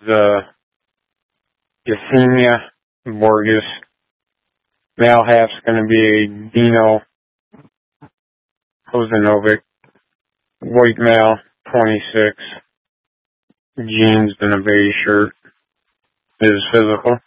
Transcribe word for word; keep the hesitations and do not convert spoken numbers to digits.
uh, Yesenia Borges. Male half's going to be Dino Hozanovic. White male, twenty-six. Jeans and a beige shirt. His physical.